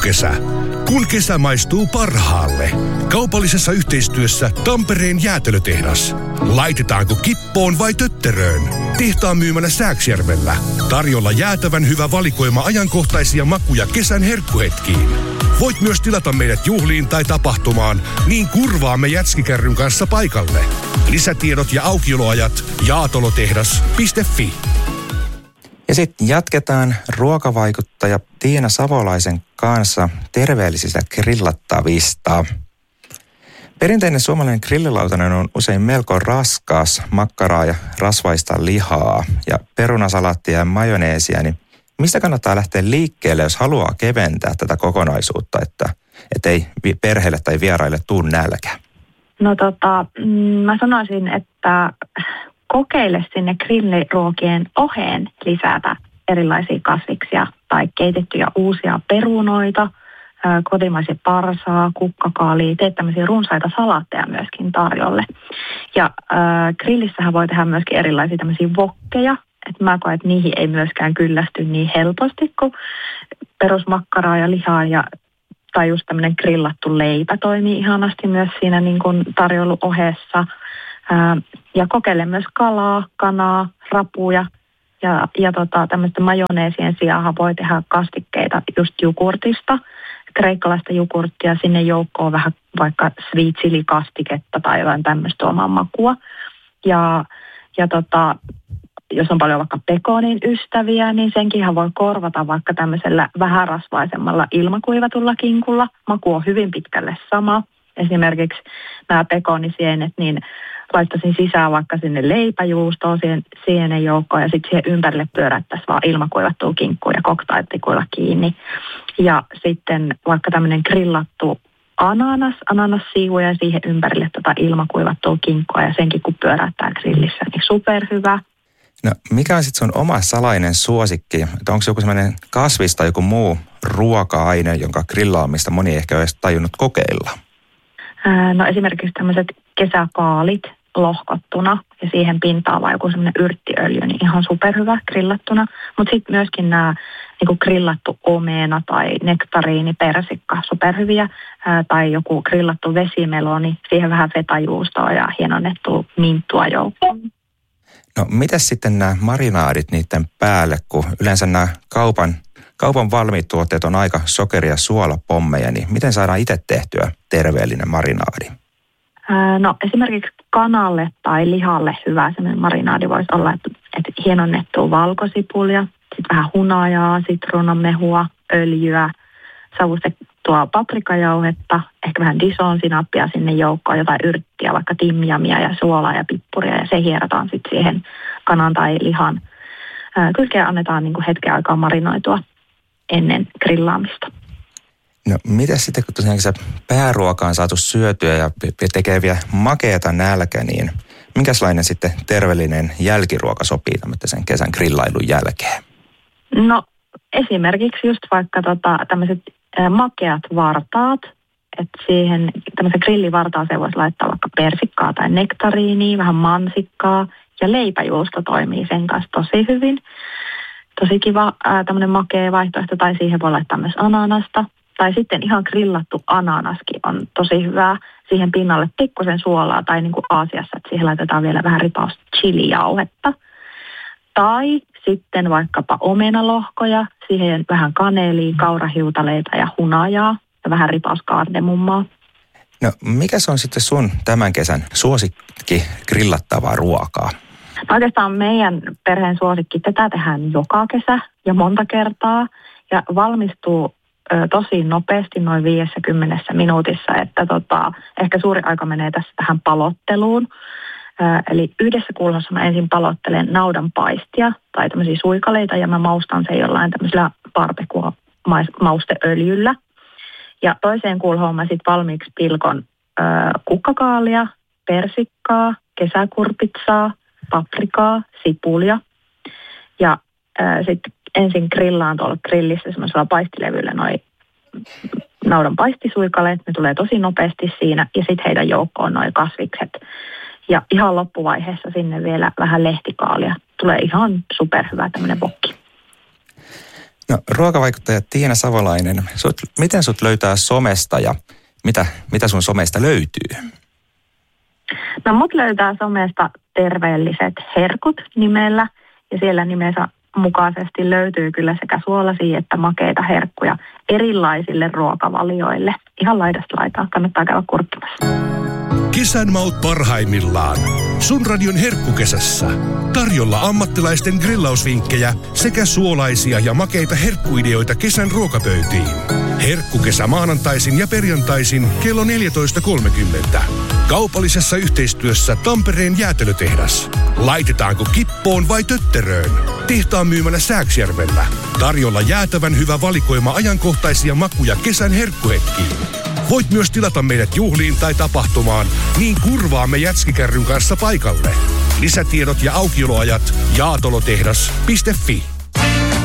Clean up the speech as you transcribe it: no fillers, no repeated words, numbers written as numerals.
Alkukesä. Kun kesä maistuu parhaalle. Kaupallisessa yhteistyössä Tampereen jäätelötehdas. Laitetaanko kippoon vai tötteröön? Tehtaan myymälä Sääksjärvellä. Tarjolla jäätävän hyvä valikoima ajankohtaisia makuja kesän herkkuhetkiin. Voit myös tilata meidät juhliin tai tapahtumaan, niin kurvaamme jätskikärryn kanssa paikalle. Lisätiedot ja aukioloajat jaatolotehdas.fi. Ja sitten jatketaan ruokavaikuttaja Tiina Savolaisen kanssa terveellisistä grillattavista. Perinteinen suomalainen grillilautanen on usein melko raskas, makkaraa ja rasvaista lihaa ja perunasalaattia ja majoneesia, niin mistä kannattaa lähteä liikkeelle, jos haluaa keventää tätä kokonaisuutta, että ei perheelle tai vieraille tuu nälkä? No mä sanoisin, että kokeile sinne grilliruokien oheen lisätä erilaisia kasviksia tai keitettyjä uusia perunoita, kotimaisia parsaa, kukkakaalia, teet tämmöisiä runsaita salaatteja myöskin tarjolle. Ja grillissähän voi tehdä myöskin erilaisia tämmöisiä wokkeja, että mä koen, että niihin ei myöskään kyllästy niin helposti kuin perusmakkaraa ja lihaa tai just tämmöinen grillattu leipä toimii ihanasti myös siinä niin kuin tarjoiluohessa. Ja kokeile myös kalaa, kanaa, rapuja ja tämmöisten majoneesien sijaan voi tehdä kastikkeita just jogurtista, kreikkalaista jogurttia, sinne joukkoon vähän vaikka sweet chili-kastiketta tai jotain tämmöistä omaa makua. Ja jos on paljon vaikka pekonin ystäviä, niin senkin voi korvata vaikka tämmöisellä vähän rasvaisemmalla ilmakuivatulla kinkulla. Maku on hyvin pitkälle sama. Esimerkiksi nämä pekonisienet, niin laittaisin sisään vaikka sinne leipäjuustoon sienen joukkoon ja sitten siihen ympärille pyörättäisiin vaan ilmakuivattua kinkkua ja cocktailtikuilla kiinni. Ja sitten vaikka tämmöinen grillattu ananassiivu ja siihen ympärille ilmakuivattua kinkkua ja senkin kun pyörättää grillissä, niin superhyvä. No mikä on sitten sun oma salainen suosikki? Että onko joku sellainen kasvis tai joku muu ruoka-aine, jonka grillaamista moni ei ehkä olisi tajunnut kokeilla? No esimerkiksi tämmöiset kesäkaalit lohkottuna ja siihen pintaan vai joku semmoinen yrttiöljy, niin ihan superhyvä grillattuna. Mutta sitten myöskin nämä niinku grillattu omena tai nektariini, persikka, superhyviä. Tai joku grillattu vesimeloni, siihen vähän fetajuustoa ja hienonnettua minttua joukkoon. No mitäs sitten nämä marinaadit niiden päälle, kun yleensä nämä kaupan valmiit tuotteet on aika sokeri- ja suolapommeja, niin miten saadaan itse tehtyä terveellinen marinaadi? No esimerkiksi kanalle tai lihalle hyvä semmoinen marinaadi voisi olla, että hienonnettua valkosipulia, sitten vähän hunajaa, sitruunanmehua, öljyä, savustettua paprikajauhetta, ehkä vähän dijon-sinappia sinne joukkoon, jotain yrttiä, vaikka timjamia ja suolaa ja pippuria, ja se hierotaan sitten siihen kanan tai lihan kylkeen annetaan niin kuin hetken aikaa marinoitua ennen grillaamista. No mitä sitten, kun tosiaan se pääruoka on saatu syötyä ja tekee vielä makeata nälkä, niin minkälainen sitten terveellinen jälkiruoka sopii tämmöisen kesän grillailun jälkeen? No esimerkiksi just vaikka tämmöiset makeat vartaat, että siihen tämmöisen grillivartaaseen voisi laittaa vaikka persikkaa tai nektariinia, vähän mansikkaa ja leipäjuusto toimii sen kanssa tosi hyvin. Tosi kiva tämmöinen makea vaihtoehto tai siihen voi laittaa myös ananasta. Tai sitten ihan grillattu ananaskin on tosi hyvää. Siihen pinnalle pikkusen suolaa tai niin kuin Aasiassa, että siihen laitetaan vielä vähän ripaus chilijauhetta. Tai sitten vaikkapa omenalohkoja, siihen vähän kanelia, kaurahiutaleita ja hunajaa ja vähän ripaus kardemummaa. No mikä se on sitten sun tämän kesän suosikki grillattavaa ruokaa? No, oikeastaan meidän perheen suosikki, tätä tehdään joka kesä ja monta kertaa ja valmistuu tosi nopeasti noin 50 minuutissa, että ehkä suuri aika menee tässä tähän palotteluun. Eli yhdessä kulhossa mä ensin palottelen naudan paistia tai tämmöisiä suikaleita ja mä maustan sen jollain tämmöisellä barbecue-mausteöljyllä. Ja toiseen kulhoon mä sitten valmiiksi pilkon kukkakaalia, persikkaa, kesäkurpitsaa, paprikaa, sipulia ja sitten ensin grillaan tuolla grillissä semmoisella paistilevyllä noi naudan paistisuikaleet. Ne tulee tosi nopeasti siinä ja sitten heidän joukkoon noi kasvikset. Ja ihan loppuvaiheessa sinne vielä vähän lehtikaalia. Tulee ihan superhyvä tämmöinen wokki. No, ruokavaikuttaja Tiina Savolainen, miten sut löytää somesta ja mitä sun somesta löytyy? No mut löytää somesta Terveelliset herkut nimellä ja siellä nimensä mukaisesti löytyy kyllä sekä suolaisia että makeita herkkuja erilaisille ruokavalioille. Ihan laidasta laitaa, kannattaa käydä kurkkimassa. Kesän maut parhaimmillaan. Sun radion herkkukesässä. Tarjolla ammattilaisten grillausvinkkejä sekä suolaisia ja makeita herkkuideoita kesän ruokapöytiin. Herkkukesä maanantaisin ja perjantaisin kello 14.30. Kaupallisessa yhteistyössä Tampereen jäätelötehdas. Laitetaanko kippoon vai tötteröön? Tehtaan myymälä Sääksjärvellä. Tarjolla jäätävän hyvä valikoima ajankohtaisia makuja kesän herkkuhetkiin. Voit myös tilata meidät juhliin tai tapahtumaan, niin kurvaamme jätskikärryn kanssa paikalle. Lisätiedot ja aukioloajat jaatolotehdas.fi.